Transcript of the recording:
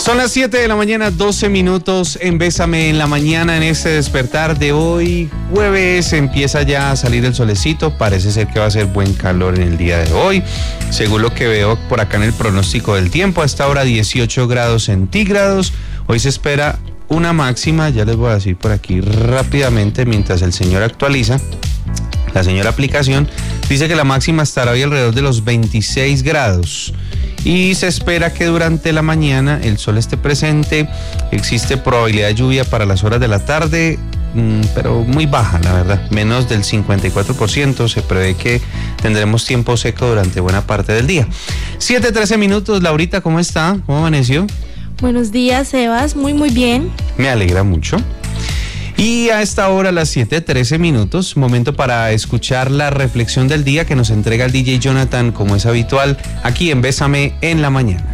Son las 7 de la mañana, 12 minutos en Bésame en la mañana. En este despertar de hoy, jueves, empieza ya a salir el solecito. Parece ser que va a ser buen calor en el día de hoy. Según lo que veo por acá en el pronóstico del tiempo, hasta ahora 18 grados centígrados. Hoy se espera una máxima, ya les voy a decir por aquí rápidamente mientras el señor actualiza. La señora aplicación dice que la máxima estará hoy alrededor de los 26 grados. Y se espera que durante la mañana el sol esté presente. Existe probabilidad de lluvia para las horas de la tarde, pero muy baja, la verdad, menos del 54%. Se prevé que tendremos tiempo seco durante buena parte del día. 7:13 minutos. Laurita, ¿cómo está? ¿Cómo amaneció? Buenos días, Sebas. Muy bien. Me alegra mucho. Y a esta hora, las 7:13 minutos, momento para escuchar la reflexión del día que nos entrega el DJ Jonathan, como es habitual, aquí en Bésame en la mañana.